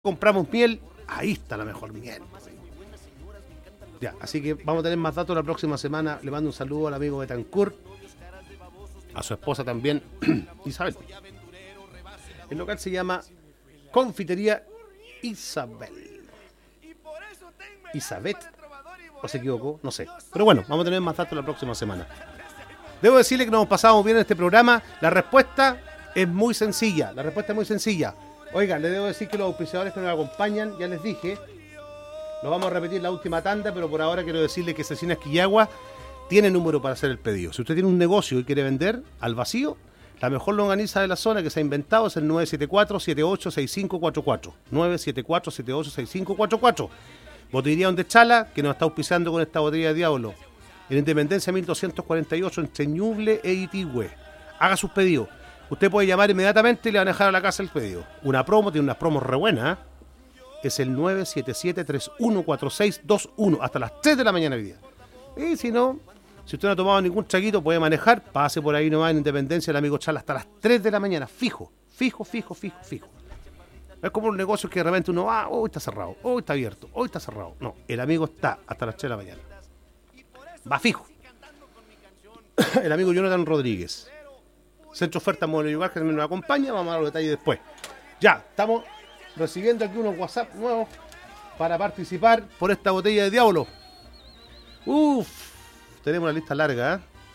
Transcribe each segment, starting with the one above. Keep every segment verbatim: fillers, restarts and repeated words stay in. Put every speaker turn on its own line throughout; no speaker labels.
compramos miel, ahí está la mejor miel. Ya, así que vamos a tener más datos la próxima semana. Le mando un saludo al amigo Betancourt, a su esposa también, Isabel. El local se llama Confitería Isabel. Isabel, ¿o se equivocó? No sé. Pero bueno, vamos a tener más datos la próxima semana. Debo decirle que nos pasamos bien en este programa. La respuesta es muy sencilla. La respuesta es muy sencilla. Oigan, les debo decir que los auspiciadores que nos acompañan, ya les dije, lo vamos a repetir la última tanda, pero por ahora quiero decirle que Cecinas Quillagua tiene número para hacer el pedido. Si usted tiene un negocio y quiere vender al vacío, la mejor longaniza de la zona que se ha inventado es el nueve siete cuatro, siete ocho seis cinco cuatro cuatro. nueve siete cuatro, siete ocho seis cinco cuatro cuatro. Botillería Donde Chala, que nos está auspiciando con esta botella de Diablo. En Independencia mil doscientos cuarenta y ocho, entre Ñuble e Itigüe. Haga sus pedidos. Usted puede llamar inmediatamente y le van a dejar a la casa el pedido. Una promo, tiene unas promos re buenas. ¿eh? Es el nueve siete siete, tres uno cuatro seis dos uno. Hasta las tres de la mañana hoy día. Y si no, si usted no ha tomado ningún traguito, puede manejar. Pase por ahí nomás en Independencia, el amigo Chala, hasta las tres de la mañana. Fijo, fijo, fijo, fijo, fijo. No es como un negocio que de repente uno va, hoy está cerrado, hoy está abierto, hoy está cerrado. No, el amigo está hasta las tres de la mañana. Va fijo. El amigo Jonathan Rodríguez. Centro Oferta Modelo y Hogar, que también nos acompaña. Vamos a dar los detalles después. Ya, estamos recibiendo aquí unos WhatsApp nuevos para participar por esta botella de Diablo. Uf, tenemos una lista larga, ¿eh?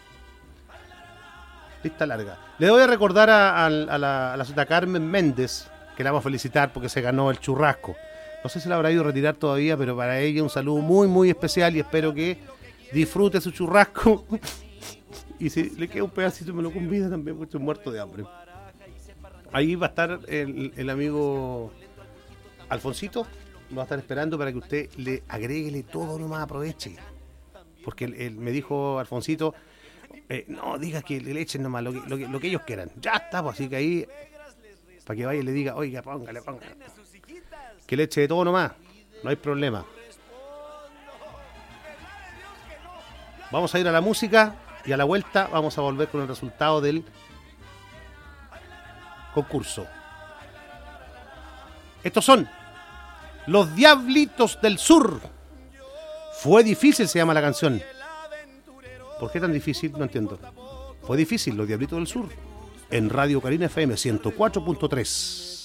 Lista larga. Le voy a recordar a, a, a la, a la señora Carmen Méndez, que la vamos a felicitar porque se ganó el churrasco. No sé si la habrá ido a retirar todavía, pero para ella un saludo muy, muy especial y espero que disfrute su churrasco. Y si le queda un pedacito me lo convida también, porque estoy muerto de hambre. Ahí va a estar el, el amigo Alfonsito, lo va a estar esperando para que usted le agréguele todo, nomás aproveche. Porque él, él me dijo, Alfonsito, eh, no, diga que le echen nomás lo que, lo que, lo que ellos quieran. Ya está, pues, así que ahí, para que vaya y le diga, oiga, póngale, póngale. Que le eche de todo nomás, no hay problema. Vamos a ir a la música. Y a la vuelta vamos a volver con el resultado del concurso. Estos son Los Diablitos del Sur. Fue difícil, se llama la canción. ¿Por qué tan difícil? No entiendo. Fue difícil, Los Diablitos del Sur. En Radio Carina F M ciento cuatro punto tres.